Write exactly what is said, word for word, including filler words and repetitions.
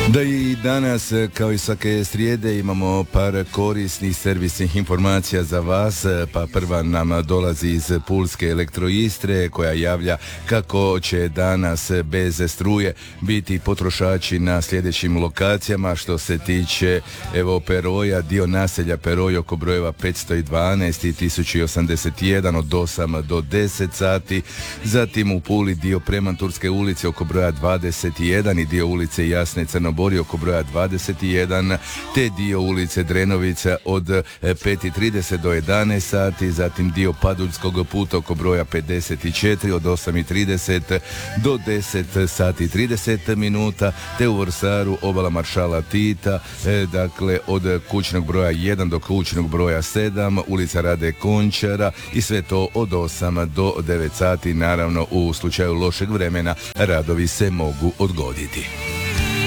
Da i danas, kao i svake srijede, imamo par korisnih servisnih informacija za vas, pa prva nam dolazi iz Pulske Elektroistre koja javlja kako će danas bez struje biti potrošači na sljedećim lokacijama. Što se tiče evo Peroja, dio naselja Peroj oko brojeva petsto dvanaest i tisuću osamdeset jedan od osam do deset sati, zatim u Puli dio Premanturske ulice oko broja dvadeset jedan i dio ulice Jasne Crnobori oko broja dvadeset jedan, te dio ulice Drenovica od pet i trideset do jedanaest sati, zatim dio Paduljskog puta oko broja pedeset četiri od osam i trideset do deset sati i trideset minuta, te u Vrsaru obala Maršala Tita, e, dakle od kućnog broja jedan do kućnog broja sedam, ulica Rade Končara, i sve to od osam do devet sati. Naravno, u slučaju lošeg vremena radovi se mogu odgoditi.